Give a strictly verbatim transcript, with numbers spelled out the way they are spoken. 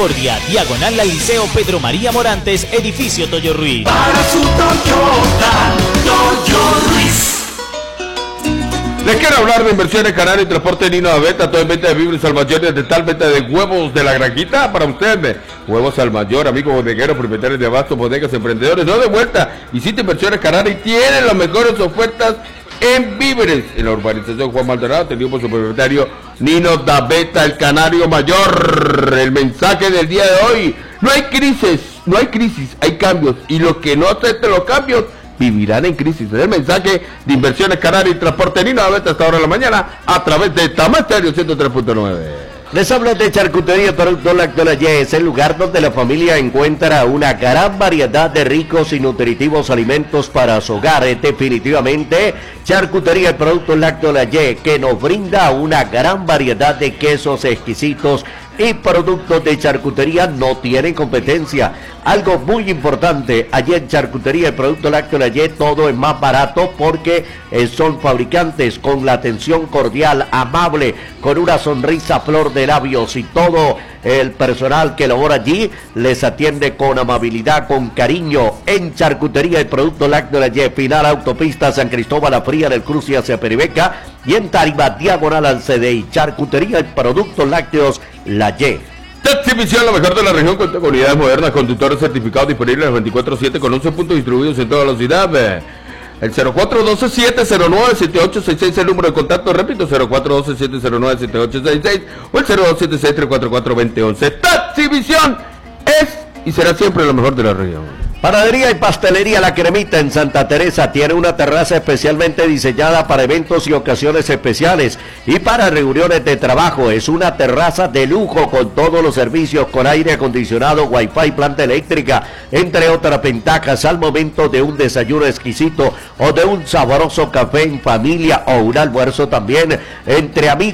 Diagonal al Liceo Pedro María Morantes, edificio Toyo Ruiz. Para su Toyota, Toyo Ruiz. Les quiero hablar de Inversiones Canario y Transporte Nino Aveta, todo en venta de víveres al mayor y de tal venta de huevos de la granjita para ustedes. Huevos al mayor, amigos bodegueros, propietarios de abastos, bodegas, emprendedores, no de vuelta. Visita Inversiones Canario y tiene las mejores ofertas en víveres. En la urbanización Juan Maldonado, atendido por su propietario Nino Daveta, el Canario Mayor. El mensaje del día de hoy: no hay crisis, no hay crisis, hay cambios. Y los que no acepten los cambios vivirán en crisis. Es el mensaje de Inversiones Canario y Transporte Nino Daveta hasta ahora de la mañana a través de Tamastereo ciento tres punto nueve. Les hablo de Charcutería Productos Lácteos La Y. Es el lugar donde la familia encuentra una gran variedad de ricos y nutritivos alimentos para su hogar. Definitivamente, Charcutería Productos Lácteos La Y, que nos brinda una gran variedad de quesos exquisitos y productos de charcutería, no tienen competencia. Algo muy importante, allí en Charcutería y Productos Lácteos La Y, todo es más barato porque eh, son fabricantes con la atención cordial, amable, con una sonrisa a flor de labios, y todo el personal que labora allí les atiende con amabilidad, con cariño. En Charcutería y Productos Lácteos La Y, final autopista San Cristóbal La Fría del Cruce hacia Peribeca, y en Tarima, diagonal al C D I. Charcutería y Productos Lácteos La Y. Taxivisión, lo mejor de la región, con unidades modernas, conductores certificados disponibles las veinticuatro siete con once puntos distribuidos en toda la ciudad. El cero cuatro uno dos siete cero nueve siete ocho seis seis, el número de contacto, repito, cero cuatro uno dos siete cero nueve siete ocho seis seis o el cero dos siete seis tres cuatro cuatro dos cero uno uno. Taxivisión es y será siempre lo mejor de la región. Panadería y Pastelería La Cremita en Santa Teresa tiene una terraza especialmente diseñada para eventos y ocasiones especiales y para reuniones de trabajo. Es una terraza de lujo con todos los servicios, con aire acondicionado, wifi, planta eléctrica, entre otras ventajas al momento de un desayuno exquisito o de un sabroso café en familia o un almuerzo también entre amigos.